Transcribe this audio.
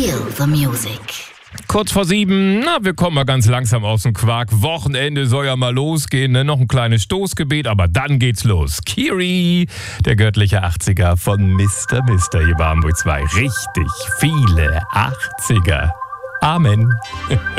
Feel the music. Kurz vor 7, wir kommen mal ganz langsam aus dem Quark. Wochenende soll ja mal losgehen, ne? Noch ein kleines Stoßgebet, aber dann geht's los. Kiri, der göttliche 80er von Mr. hier bei Hamburg 2. Richtig viele 80er. Amen.